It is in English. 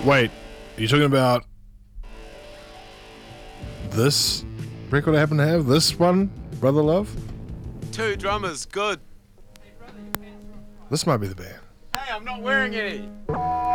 Wait, are you talking about this record I happen to have? This one, Brother Love? 2 drummers, good. This might be the band. Hey, I'm not wearing any.